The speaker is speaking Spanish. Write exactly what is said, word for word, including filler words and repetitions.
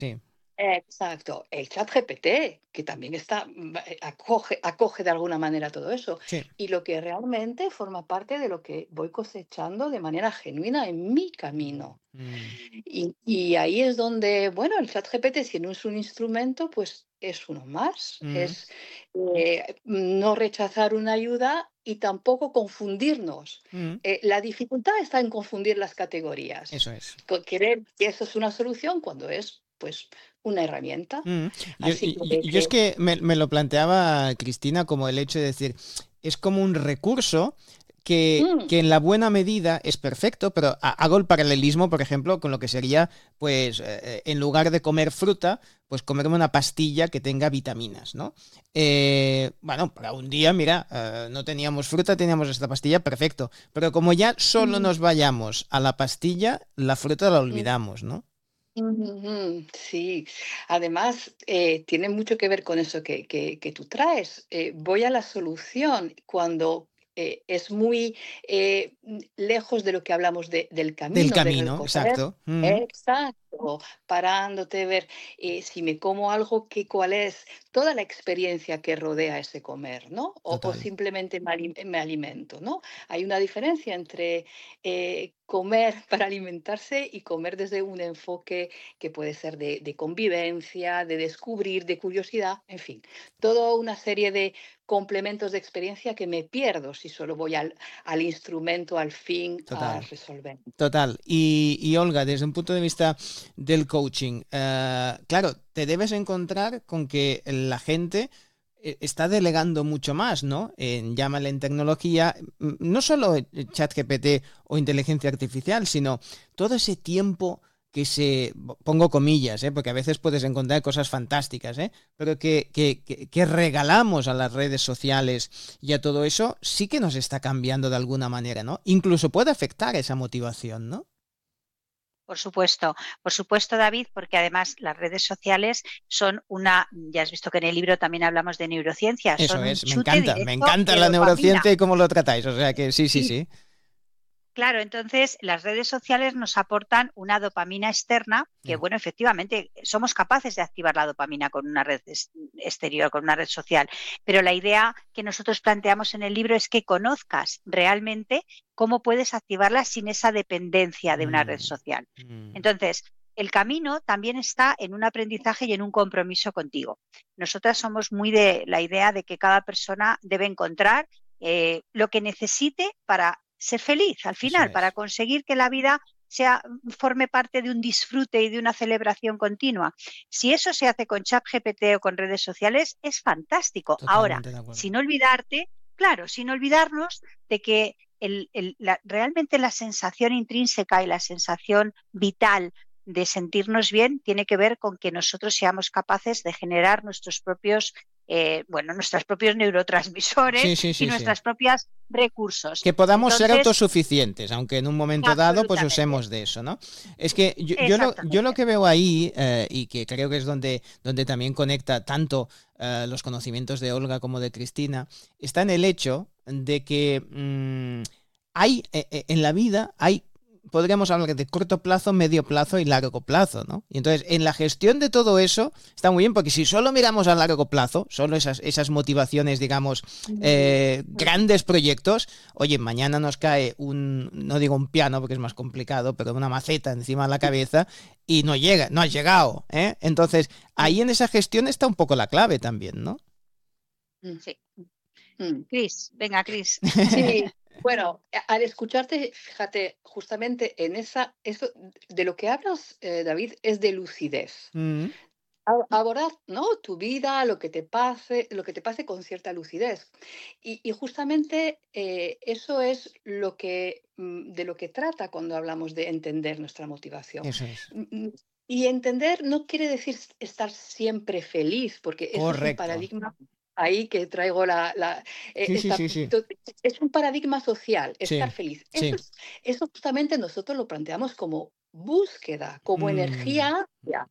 Sí. Exacto, el ChatGPT, que también está, mm, eh, acoge, acoge de alguna manera todo eso, Sí. y lo que realmente forma parte de lo que voy cosechando de manera genuina en mi camino. Mm, Y, y ahí es donde, bueno, el ChatGPT, si no es un instrumento, pues es uno más. mm, Es eh, no rechazar una ayuda y tampoco confundirnos. mm, Eh, la dificultad está en confundir las categorías. eso es. Co- Creer que eso es una solución cuando es, pues, una herramienta. Mm. Yo, Así y- que, y- yo es que- que me, me lo planteaba Cristina como el hecho de decir, es como un recurso que, mm, que en la buena medida es perfecto, pero ha- hago el paralelismo, por ejemplo, con lo que sería, pues, eh, eh, en lugar de comer fruta, pues comerme una pastilla que tenga vitaminas, ¿no? Eh, bueno, para un día, mira, eh, no teníamos fruta, teníamos esta pastilla, perfecto, pero como ya solo mm, nos vayamos a la pastilla, la fruta la mm, olvidamos, ¿no? ujú, sí, además eh, tiene mucho que ver con eso que, que, que tú traes. Eh, voy a la solución cuando eh, es muy eh, mm, lejos de lo que hablamos de- del Del camino, del camino, recorrer. exacto. Mm, Exacto, parándote, ver eh, si me como algo, que, cuál es toda la experiencia que rodea ese comer, ¿no? O, o total. simplemente me, ali- me alimento, ¿no? Hay una diferencia entre eh, comer para alimentarse y comer desde un enfoque que puede ser de, de convivencia, de descubrir, de curiosidad, en fin, toda una serie de complementos de experiencia que me pierdo si solo voy al, al instrumento, al fin, a Total, resolver. total. Y, y Olga, desde un punto de vista del coaching, eh, claro, te debes encontrar con que la gente eh, está delegando mucho más, ¿no? En, llámale en tecnología, mm, no solo eh, ChatGPT o inteligencia artificial, sino todo ese tiempo que se, pongo comillas, ¿eh? Porque a veces puedes encontrar cosas fantásticas, ¿eh? Pero que, que, que, que regalamos a las redes sociales y a todo eso, sí que nos está cambiando de alguna manera, ¿no? Incluso puede afectar esa motivación, ¿no? Por supuesto, por supuesto, David, porque además las redes sociales son una, ya has visto que en el libro también hablamos de neurociencias, Eso son un es, me chute encanta, me directo encanta de la dopamina. neurociencia y cómo lo tratáis, o sea que sí, sí, sí. Claro, entonces las redes sociales nos aportan una dopamina externa que, Ya. bueno, efectivamente somos capaces de activar la dopamina con una red es- exterior, con una red social, pero la idea que nosotros planteamos en el libro es que conozcas realmente cómo puedes activarla sin esa dependencia de una red Mm, social. mm, Entonces, el camino también está en un aprendizaje y en un compromiso contigo. Nosotras somos muy de la idea de que cada persona debe encontrar eh, lo que necesite para ser feliz al eso final, para es. conseguir que la vida sea, forme parte de un disfrute y de una celebración continua. Si eso se hace con ChatGPT o con redes sociales, es fantástico. Ahora, Totalmente de acuerdo. sin olvidarte, claro, sin olvidarnos de que el, el, la, realmente la sensación intrínseca y la sensación vital de sentirnos bien tiene que ver con que nosotros seamos capaces de generar nuestros propios, eh, bueno, nuestros propios neurotransmisores Sí, sí, y sí, sí. nuestros propios recursos. Que podamos ser Entonces, autosuficientes, aunque en un momento dado pues absolutamente, usemos de eso, ¿no? Es que yo, yo lo, yo lo exactamente. que veo ahí, eh, y que creo que es donde, donde también conecta tanto eh, los conocimientos de Olga como de Cristina, está en el hecho de que mmm, hay, eh, eh, en la vida hay, podríamos hablar de corto plazo, medio plazo y largo plazo, ¿no? Y entonces, en la gestión de todo eso, está muy bien, porque si solo miramos a largo plazo, solo esas, esas motivaciones, digamos, Mm, eh, grandes proyectos, oye, mañana nos cae un, no digo un piano porque es más complicado, pero una maceta encima de la cabeza y no llega, no has llegado, ¿eh? Entonces, mm, ahí en esa gestión está un poco la clave también, ¿no? mm, Sí. mm. Cris, venga, Cris. Sí, bueno, a- al escucharte, fíjate, justamente en esa, eso de lo que hablas, eh, David, es de lucidez. Mm, A- Abordar, ¿no? Tu vida, lo que te pase, lo que te pase con cierta lucidez. Y, y justamente eh, eso es lo que, mm, de lo que trata cuando hablamos de entender nuestra motivación. eso es. Mm, mm, Y entender no quiere decir s- estar siempre feliz, porque eso es un Correcto. paradigma ahí que traigo la, la- eh, Sí, sí, esta- sí, sí. to- es un paradigma social, Sí, estar feliz. Eso, sí. es, eso justamente nosotros lo planteamos como búsqueda, como Mm, energía